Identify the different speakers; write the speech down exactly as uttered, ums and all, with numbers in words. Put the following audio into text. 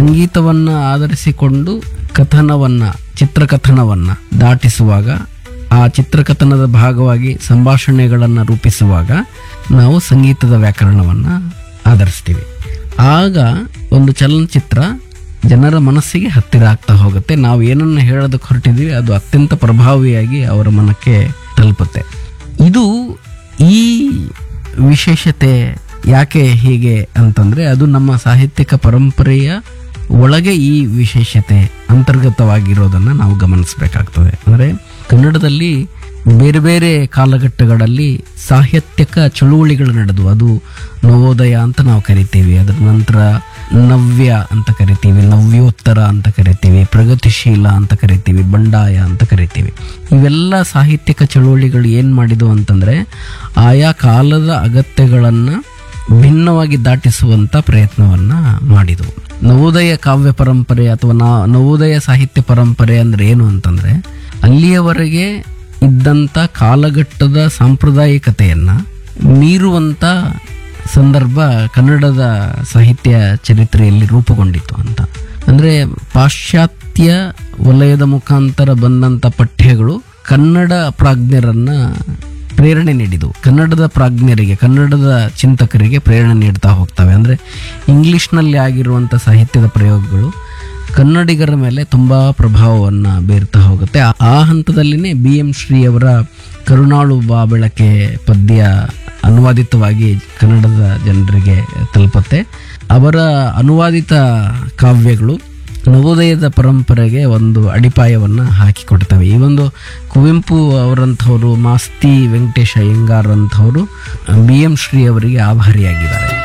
Speaker 1: ಸಂಗೀತವನ್ನ ಆಧರಿಸಿಕೊಂಡು ಕಥನವನ್ನ ಚಿತ್ರಕಥನವನ್ನ ದಾಟಿಸುವಾಗ, ಆ ಚಿತ್ರಕಥನದ ಭಾಗವಾಗಿ ಸಂಭಾಷಣೆಗಳನ್ನು ರೂಪಿಸುವಾಗ ನಾವು ಸಂಗೀತದ ವ್ಯಾಕರಣವನ್ನ ಆಧರಿಸ್ತೀವಿ. ಆಗ ಒಂದು ಚಲನಚಿತ್ರ ಜನರ ಮನಸ್ಸಿಗೆ ಹತ್ತಿರ ಆಗ್ತಾ ಹೋಗುತ್ತೆ. ನಾವು ಏನನ್ನು ಹೇಳೋದಕ್ಕೆ ಹೊರಟಿದ್ದೀವಿ ಅದು ಅತ್ಯಂತ ಪ್ರಭಾವಿಯಾಗಿ ಅವರ ಮನಕ್ಕೆ ತಲುಪುತ್ತೆ. ಇದು ಈ ವಿಶೇಷತೆ ಯಾಕೆ ಹೀಗೆ ಅಂತಂದ್ರೆ, ಅದು ನಮ್ಮ ಸಾಹಿತ್ಯಿಕ ಪರಂಪರೆಯ ಒಳಗೆ ಈ ವಿಶೇಷತೆ ಅಂತರ್ಗತವಾಗಿರೋದನ್ನ ನಾವು ಗಮನಿಸಬೇಕಾಗ್ತದೆ. ಅಂದ್ರೆ ಕನ್ನಡದಲ್ಲಿ ಬೇರೆ ಬೇರೆ ಕಾಲಘಟ್ಟಗಳಲ್ಲಿ ಸಾಹಿತ್ಯಿಕ ಚಳುವಳಿಗಳು ನಡೆದು, ಅದು ನವೋದಯ ಅಂತ ನಾವು ಕರಿತೀವಿ, ಅದರ ನಂತರ ನವ್ಯ ಅಂತ ಕರಿತೀವಿ, ನವ್ಯೋತ್ತರ ಅಂತ ಕರಿತೀವಿ, ಪ್ರಗತಿಶೀಲ ಅಂತ ಕರಿತೀವಿ, ಬಂಡಾಯ ಅಂತ ಕರಿತೀವಿ. ಇವೆಲ್ಲ ಸಾಹಿತ್ಯಿಕ ಚಳುವಳಿಗಳು ಏನ್ ಮಾಡಿದ್ವು ಅಂತಂದ್ರೆ, ಆಯಾ ಕಾಲದ ಅಗತ್ಯಗಳನ್ನ ಭಿನ್ನವಾಗಿ ದಾಟಿಸುವಂತ ಪ್ರಯತ್ನವನ್ನ ಮಾಡಿದವು. ನವೋದಯ ಕಾವ್ಯ ಪರಂಪರೆ ಅಥವಾ ನಾ ನವೋದಯ ಸಾಹಿತ್ಯ ಪರಂಪರೆ ಅಂದ್ರೆ ಏನು ಅಂತಂದ್ರೆ, ಅಲ್ಲಿಯವರೆಗೆ ಇದ್ದಂಥ ಕಾಲಘಟ್ಟದ ಸಾಂಪ್ರದಾಯಿಕತೆಯನ್ನ ಮೀರುವಂತ ಸಂದರ್ಭ ಕನ್ನಡದ ಸಾಹಿತ್ಯ ಚರಿತ್ರೆಯಲ್ಲಿ ರೂಪುಗೊಂಡಿತ್ತು ಅಂತ. ಅಂದ್ರೆ ಪಾಶ್ಚಾತ್ಯ ವಲಯದ ಮುಖಾಂತರ ಬಂದಂತ ಪಠ್ಯಗಳು ಕನ್ನಡ ಪ್ರಾಜ್ಞರನ್ನ ಪ್ರೇರಣೆ ನೀಡಿದವು. ಕನ್ನಡದ ಪ್ರಾಜ್ಞರಿಗೆ, ಕನ್ನಡದ ಚಿಂತಕರಿಗೆ ಪ್ರೇರಣೆ ನೀಡ್ತಾ ಹೋಗ್ತವೆ. ಅಂದ್ರೆ ಇಂಗ್ಲಿಷ್ನಲ್ಲಿ ಆಗಿರುವಂಥ ಸಾಹಿತ್ಯದ ಪ್ರಯೋಗಗಳು ಕನ್ನಡಿಗರ ಮೇಲೆ ತುಂಬಾ ಪ್ರಭಾವವನ್ನು ಬೀರ್ತಾ ಹೋಗುತ್ತೆ. ಆ ಹಂತದಲ್ಲಿನೇ ಬಿ ಎಂ ಶ್ರೀ ಅವರ ಕರುಣಾಳು ಬಾ ಬೆಳಕೆ ಪದ್ಯ ಅನುವಾದಿತವಾಗಿ ಕನ್ನಡದ ಜನರಿಗೆ ತಲುಪುತ್ತೆ. ಅವರ ಅನುವಾದಿತ ಕಾವ್ಯಗಳು ನವೋದಯದ ಪರಂಪರೆಗೆ ಒಂದು ಅಡಿಪಾಯವನ್ನ ಹಾಕಿಕೊಡ್ತವೆ. ಈ ಒಂದು ಕುವೆಂಪು ಅವರಂಥವರು, ಮಾಸ್ತಿ ವೆಂಕಟೇಶ ಅಯ್ಯಂಗಾರ್ ಅಂಥವರು ಬಿ ಎಂ ಶ್ರೀ ಅವರಿಗೆ ಆಭಾರಿಯಾಗಿದ್ದಾರೆ.